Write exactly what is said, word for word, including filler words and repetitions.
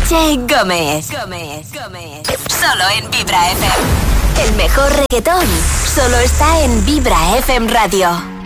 H. Gómez. Gómez, Gómez. Solo en Vibra F M. El mejor reggaetón solo está en Vibra F M Radio.